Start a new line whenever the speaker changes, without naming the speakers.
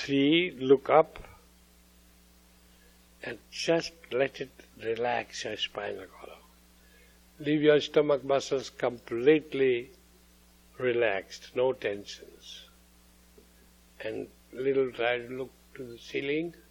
3, look up and just let it relax your spinal column. Leave your stomach muscles completely relaxed, no tensions. And little try to look to the ceiling.